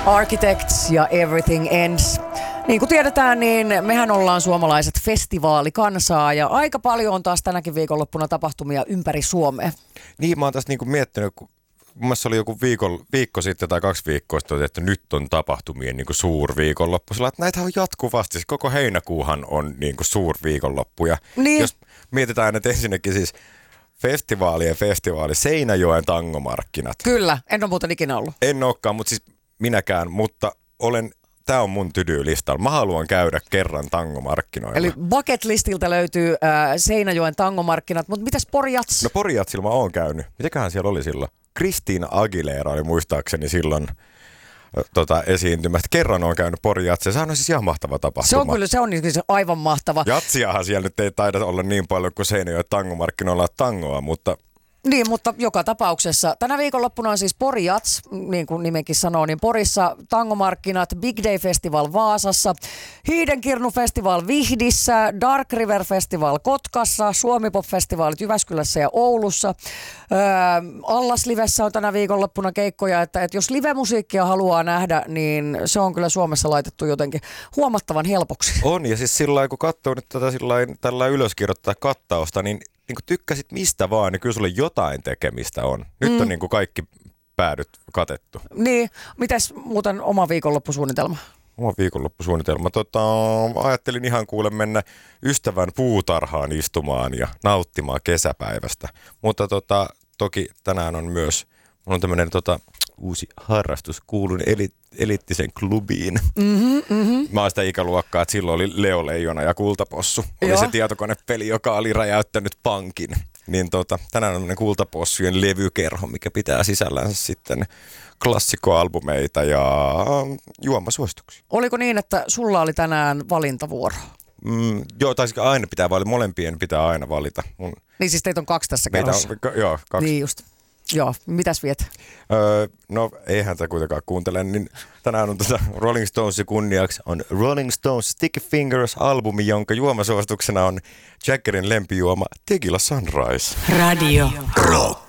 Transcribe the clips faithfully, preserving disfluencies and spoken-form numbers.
Architects ja Everything Ends. Niin kuin tiedetään, niin mehän ollaan suomalaiset festivaalikansaa ja aika paljon on taas tänäkin viikonloppuna tapahtumia ympäri Suomea. Niin, mä oon tässä niinku miettinyt, kun mun mielestä oli joku viikon, viikko sitten tai kaksi viikkoa sitten, että nyt on tapahtumien niinku suurviikonloppu. Sillä että näitä on jatkuvasti. Koko heinäkuuhan on niinku suurviikonloppu. Ja niin. Jos mietitään, että ensinnäkin siis festivaali ja festivaali, Seinäjoen tangomarkkinat. Kyllä, en ole muuten ikinä ollut. En olekaan, mutta siis minäkään, mutta olen... Tämä on mun to-do-listalla. Mä haluan käydä kerran tangomarkkinoilla. Eli bucket listiltä löytyy äh, Seinäjoen tangomarkkinat, mutta mitäs Pori Jats? No Pori Jatsilla mä oon käynyt. Mitäköhän siellä oli silloin? Kristiina Aguilera oli muistaakseni silloin äh, tota, esiintymästä. Kerran oon käynyt Pori Jatsilla. Sehän on siis ihan mahtava tapahtuma. Se on kyllä, se on niin, se aivan mahtava. Jatsiahan siellä nyt ei taida olla niin paljon kuin Seinäjoen tangomarkkinoilla tangoa, mutta... Niin, mutta joka tapauksessa. Tänä viikonloppuna on siis Pori Jats, niin kuin nimenkin sanoo, niin Porissa tangomarkkinat, Big Day Festival Vaasassa, Hiidenkirnu Festival Vihdissä, Dark River Festival Kotkassa, Suomi Pop Festivalit Jyväskylässä ja Oulussa. Öö, Allas Livessä on tänä viikonloppuna keikkoja, että, että jos live-musiikkia haluaa nähdä, niin se on kyllä Suomessa laitettu jotenkin huomattavan helpoksi. On, ja siis sillä lailla, kun katsoo nyt tätä sillä lailla, tällä ylöskirjoittaa kattausta, niin niin kun tykkäsit mistä vaan, niin kyllä sulle jotain tekemistä on. Nyt mm. on niin kuin kaikki päädyt katettu. Niin, mitäs muuten oma viikonloppusuunnitelma? Oma viikonloppusuunnitelma. Tota, ajattelin ihan kuule mennä ystävän puutarhaan istumaan ja nauttimaan kesäpäivästä. Mutta tota, toki tänään on myös, mulla on tämmöinen tota, uusi harrastus, kuulun eli, eliittisen klubiin. Mm-hmm, mm-hmm. Mä oon sitä ikäluokkaa, että silloin oli Leo Leijona ja Kultapossu. Oli Joo. se tietokonepeli, joka oli räjäyttänyt pankin. Niin tota, tänään on tämmöinen Kultapossujen levykerho, mikä pitää sisällänsä sitten klassikkoalbumeita ja juomasuosituksia. Oliko niin, että sulla oli tänään valintavuoro? Mm, joo, taisi aina pitää valita, molempien pitää aina valita. Mun... Niin siis teitä on kaksi tässä Meitä kerrossa. on, joo, kaksi. Niin just. Joo, mitäs viet? Öö, no eihän tätä kuitenkaan kuuntele, niin tänään on tuota Rolling Stonesin kunniaksi on Rolling Stones Sticky Fingers-albumi, jonka juomasuosituksena on Jaggerin lempijuoma Tequila Sunrise. Radio Rock.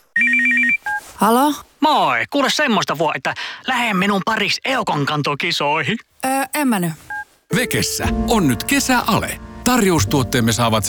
Halo? Moi, kuule semmoista voi, että lähde minun pariksi Eukon kantokisoihin. Öö, en mä nyt. Vekessä on nyt kesäale. Tarjoustuotteemme saavat